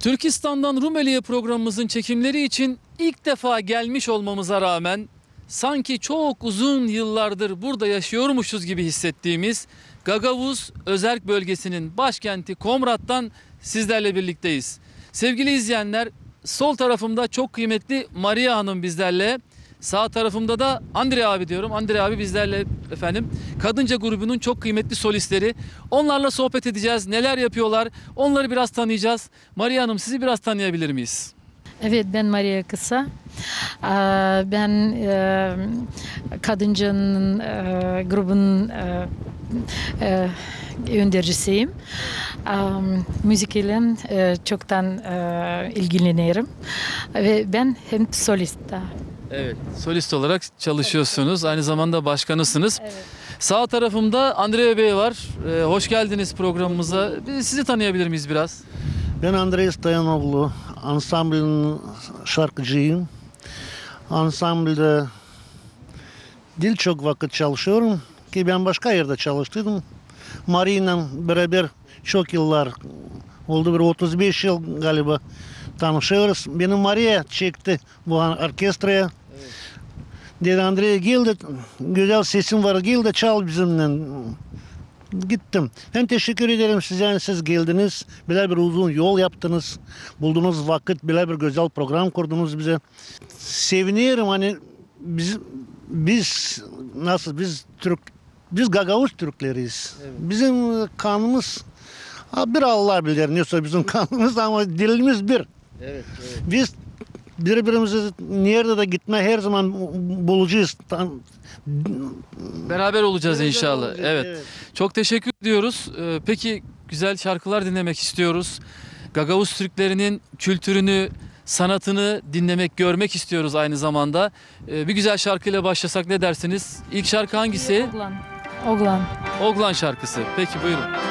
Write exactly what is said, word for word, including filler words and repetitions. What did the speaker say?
Türkistan'dan Rumeli'ye programımızın çekimleri için ilk defa gelmiş olmamıza rağmen sanki çok uzun yıllardır burada yaşıyormuşuz gibi hissettiğimiz Gagavuz Özerk bölgesinin başkenti Komrat'tan sizlerle birlikteyiz. Sevgili izleyenler, sol tarafımda çok kıymetli Maria Hanım bizlerle. Sağ tarafımda da Andre abi diyorum. Andre abi bizlerle efendim. Kadınca grubunun çok kıymetli solistleri. Onlarla sohbet edeceğiz. Neler yapıyorlar? Onları biraz tanıyacağız. Maria Hanım, sizi biraz tanıyabilir miyiz? Evet, ben Maria Kısa. Ben Kadınca'nın grubun öndericisiyim. Müzik ile çoktan ilgileniyorum. Ve ben hem solist da. Evet, solist olarak çalışıyorsunuz. Aynı zamanda başkanısınız. Evet. Sağ tarafımda Andrea Bey var. Ee, hoş geldiniz programımıza. Biz sizi tanıyabilir miyiz biraz? Ben Andrei Stoyanovlu, ansamblin şarkıcıyım. Ansamblde değil çok vakit çalışıyorum ki ben başka yerde çalıştım. Maria'yla beraber çok yıllar oldu, bir otuz beş yıl galiba tanışıyoruz. Beni Maria çekti bu orkestraya. Evet. Dedi Andrei gel de, güzel sesin var, gel de çal bizimle. Gittim. Hem teşekkür ederim size, siz geldiniz. Böyle bir uzun yol yaptınız. Buldunuz vakit, böyle bir güzel program kurdunuz bize. Seviniyorum hani biz biz nasıl biz Türk biz Gagavuz Türkleriyiz. Evet. Bizim kanımız bir Allah bilir neyse bizim kanımız ama dilimiz bir. Evet, evet. Biz birbirimizi nerede de gitme her zaman bulacağız. Beraber olacağız Beraber inşallah. olacağız, Evet. evet. Çok teşekkür ediyoruz. Ee, peki güzel şarkılar dinlemek istiyoruz. Gagavuz Türklerinin kültürünü, sanatını dinlemek, görmek istiyoruz aynı zamanda. Ee, bir güzel şarkıyla başlasak ne dersiniz? İlk şarkı hangisi? Oglan. Oglan. Oglan şarkısı. Peki buyurun.